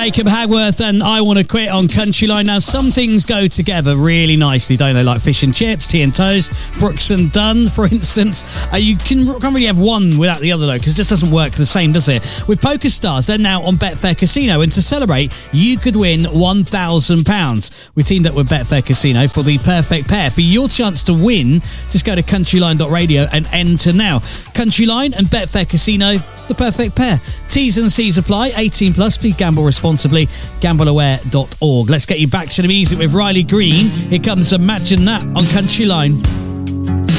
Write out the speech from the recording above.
Jacob Hagworth and I Want to Quit on Countryline. Now, some things go together really nicely, don't they? Like fish and chips, tea and toast, Brooks and Dunn, for instance. You can't really have one without the other, though, because it just doesn't work the same, does it? With Poker Stars, they're now on Betfair Casino, and to celebrate, you could win £1,000. We teamed up with Betfair Casino for the perfect pair. For your chance to win, just go to countryline.radio and enter now. Countryline and Betfair Casino, the perfect pair. T's and C's apply. 18 plus. Please gamble responsibly. Gambleaware.org. Let's get you back to the music with Riley Green. Here comes Imagine That on Countryline.